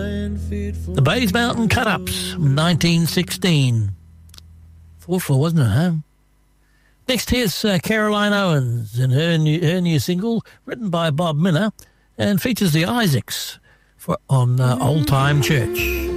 The Bays Mountain Cut-Ups, 1916. 4-4, wasn't it, huh? Next, here's Caroline Owens and her new single, written by Bob Minner, and features the Isaacs on Old Time Church.